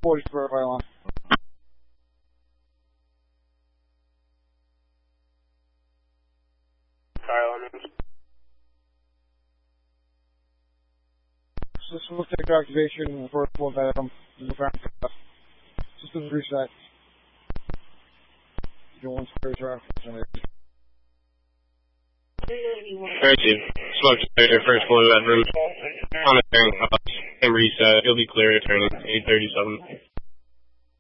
40 for right on. System will take activation for full item. System reset. You want to try Alright, Chief. Smoke detector, first floor of that room. Monitoring, and reset. You'll be clear at turning 837.